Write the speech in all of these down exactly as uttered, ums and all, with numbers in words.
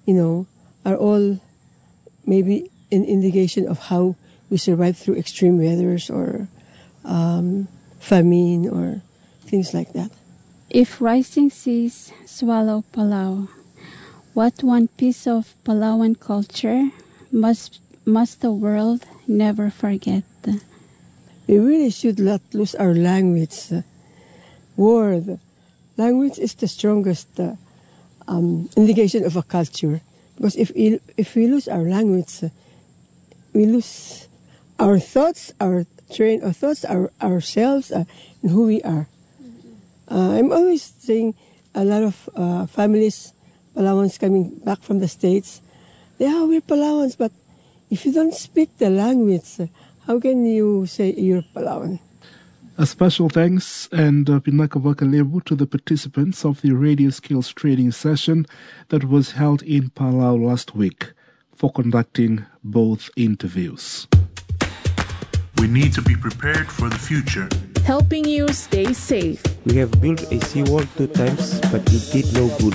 you know, are all maybe an indication of how we survive through extreme weathers or um, famine or things like that. If rising seas swallow Palau, what one piece of Palauan culture must must the world never forget? We really should not lose our language. Word. Language is the strongest uh, um, indication of a culture. Because if we, if we lose our language, uh, we lose our thoughts, our train of thoughts, our ourselves, uh, and who we are. Uh, I'm always saying a lot of uh, families, Palauans coming back from the States, they are, we're Palauans, but if you don't speak the language, how can you say you're Palauan? A special thanks and uh, Pinaka Lebu to the participants of the radio skills training session that was held in Palau last week for conducting both interviews. We need to be prepared for the future. Helping you stay safe. We have built a seawall two times, but it did no good.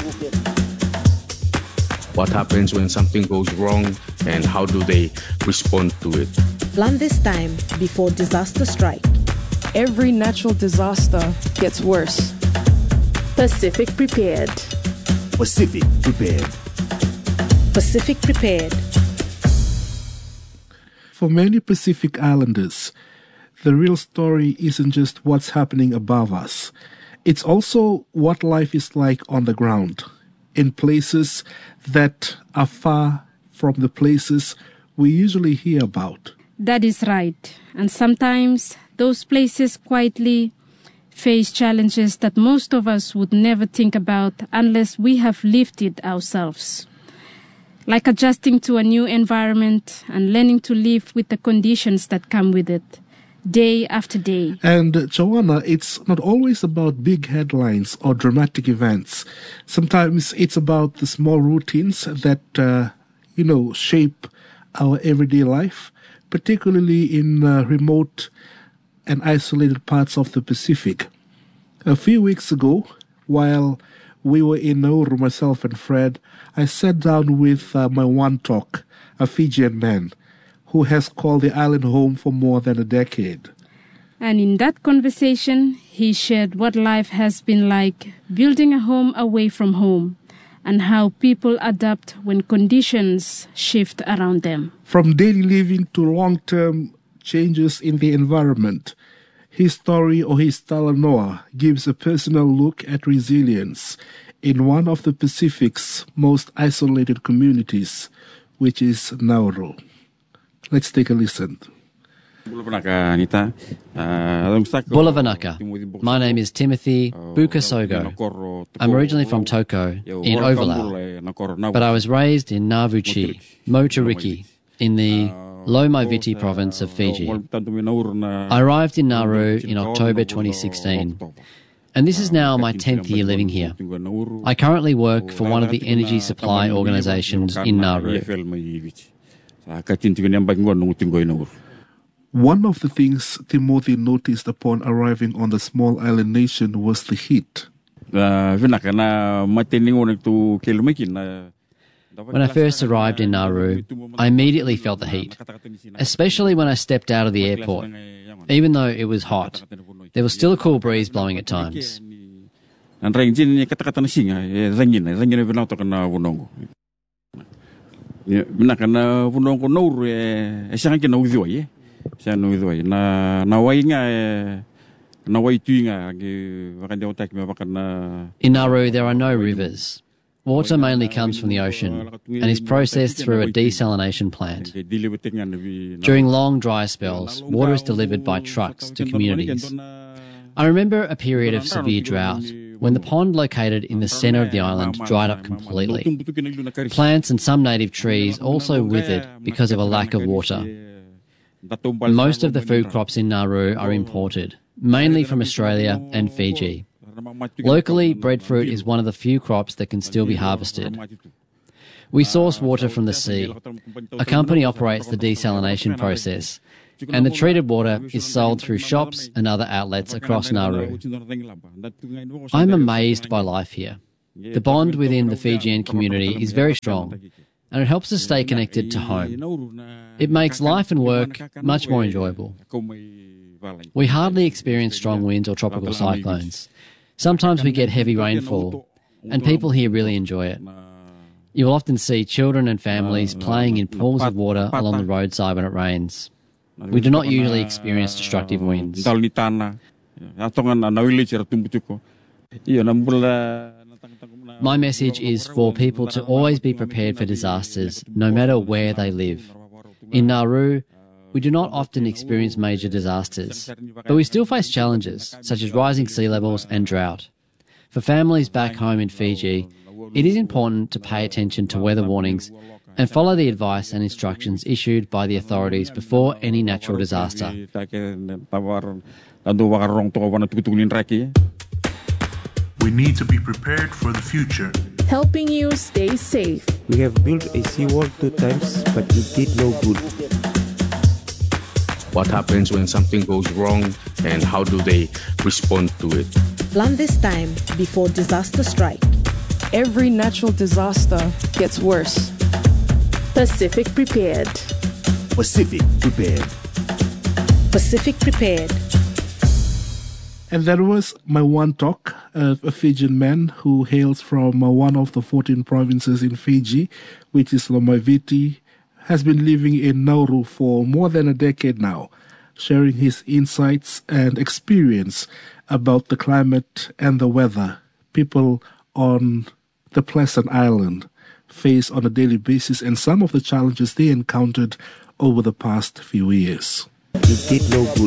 What happens when something goes wrong and how do they respond to it? Plan this time before disaster strikes. Every natural disaster gets worse. Pacific Prepared. Pacific Prepared. Pacific Prepared. For many Pacific Islanders, the real story isn't just what's happening above us. It's also what life is like on the ground, in places that are far from the places we usually hear about. That is right. And sometimes those places quietly face challenges that most of us would never think about unless we have lived it ourselves. Like adjusting to a new environment and learning to live with the conditions that come with it, day after day. And Joanna, it's not always about big headlines or dramatic events. Sometimes it's about the small routines that, uh, you know, shape our everyday life, particularly in uh, remote and isolated parts of the Pacific. A few weeks ago, while we were in Nauru, myself and Fred, I sat down with uh, my one talk, a Fijian man, who has called the island home for more than a decade. And in that conversation, he shared what life has been like building a home away from home and how people adapt when conditions shift around them. From daily living to long-term changes in the environment, his story or his Talanoa gives a personal look at resilience in one of the Pacific's most isolated communities, which is Nauru. Let's take a listen. Bulavanaka. My name is Timothy Bukasogo. I'm originally from Toko, in Ovalau, but I was raised in Navuchi, Moturiki, in the Lomaiviti province of Fiji. I arrived in Nauru in October twenty sixteen, and this is now my tenth year living here. I currently work for one of the energy supply organizations in Nauru. One of the things Timothy noticed upon arriving on the small island nation was the heat. When I first arrived in Nauru, I immediately felt the heat, especially when I stepped out of the airport. Even though it was hot, there was still a cool breeze blowing at times. In Nauru, there are no rivers. Water mainly comes from the ocean and is processed through a desalination plant. During long dry spells, water is delivered by trucks to communities. I remember a period of severe drought when the pond located in the centre of the island dried up completely. Plants and some native trees also withered because of a lack of water. Most of the food crops in Nauru are imported, mainly from Australia and Fiji. Locally, breadfruit is one of the few crops that can still be harvested. We source water from the sea. A company operates the desalination process, and the treated water is sold through shops and other outlets across Nauru. I'm amazed by life here. The bond within the Fijian community is very strong, and it helps us stay connected to home. It makes life and work much more enjoyable. We hardly experience strong winds or tropical cyclones. Sometimes we get heavy rainfall, and people here really enjoy it. You will often see children and families playing in pools of water along the roadside when it rains. We do not usually experience destructive winds. My message is for people to always be prepared for disasters, no matter where they live. In Nauru, we do not often experience major disasters, but we still face challenges, such as rising sea levels and drought. For families back home in Fiji, it is important to pay attention to weather warnings and follow the advice and instructions issued by the authorities before any natural disaster. We need to be prepared for the future. Helping you stay safe. We have built a seawall two times, but it did no good. What happens when something goes wrong and how do they respond to it? Plan this time before disaster strike. Every natural disaster gets worse. Pacific Prepared. Pacific Prepared. Pacific Prepared. And that was Maiwan Tok, uh, a Fijian man who hails from uh, one of the fourteen provinces in Fiji, which is Lomaiviti, has been living in Nauru for more than a decade now, sharing his insights and experience about the climate and the weather people on the Pleasant Island face on a daily basis and some of the challenges they encountered over the past few years. It did no good.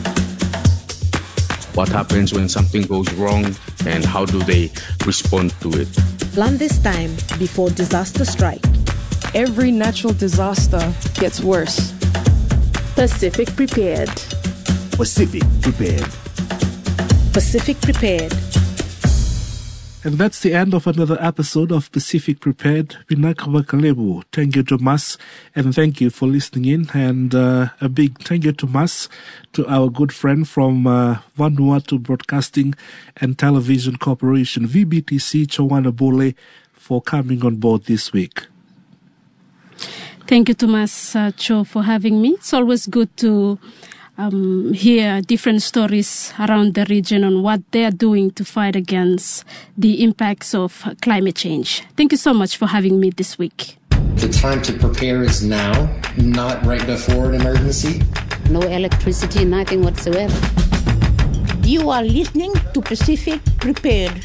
What happens when something goes wrong and how do they respond to it? Plan this time before disaster strike. Every natural disaster gets worse. Pacific Prepared. Pacific Prepared. Pacific Prepared. And that's the end of another episode of Pacific Prepared. Vinakwa Kalebu. Thank you to Mas, and thank you for listening in. And uh, a big thank you to Mas, to our good friend from uh, Vanuatu Broadcasting and Television Corporation, V B T C, Chowana Bole, for coming on board this week. Thank you, Thomas uh, Cho, for having me. It's always good to um, hear different stories around the region on what they are doing to fight against the impacts of climate change. Thank you so much for having me this week. The time to prepare is now, not right before an emergency. No electricity, nothing whatsoever. You are listening to Pacific Prepared.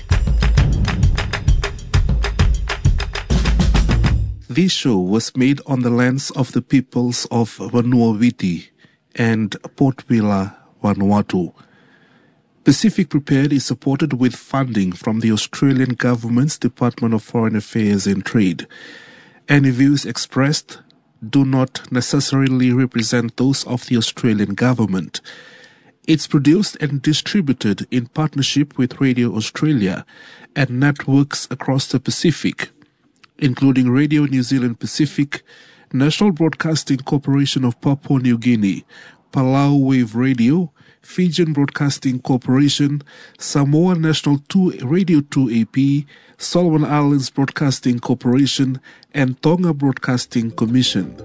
This show was made on the lands of the peoples of Vanuatu and Port Vila, Vanuatu. Pacific Prepared is supported with funding from the Australian Government's Department of Foreign Affairs and Trade. Any views expressed do not necessarily represent those of the Australian Government. It's produced and distributed in partnership with Radio Australia and networks across the Pacific, including Radio New Zealand Pacific, National Broadcasting Corporation of Papua New Guinea, Palau Wave Radio, Fijian Broadcasting Corporation, Samoa National two Radio two A P, Solomon Islands Broadcasting Corporation, and Tonga Broadcasting Commission.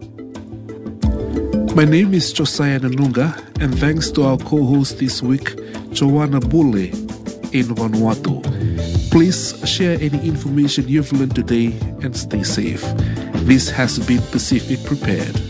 My name is Josiah Nanunga, and thanks to our co-host this week, Chowana Bule, in Vanuatu. Please share any information you've learned today and stay safe. This has been Pacific Prepared.